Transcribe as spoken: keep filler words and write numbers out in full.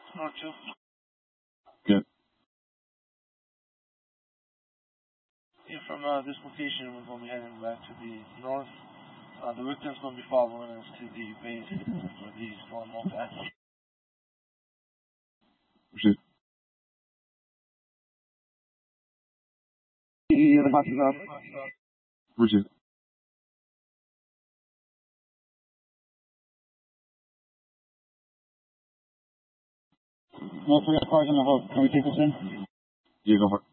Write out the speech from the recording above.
Not two. Good. Yeah, from uh, this location, we're going to be heading back to the north. Uh, the victim's going to be following us to the base where these storm won't pass. Proceed. Yeah, the box is off. Proceed. No, three cars in the hook. Can we take this in? Yeah, go for it.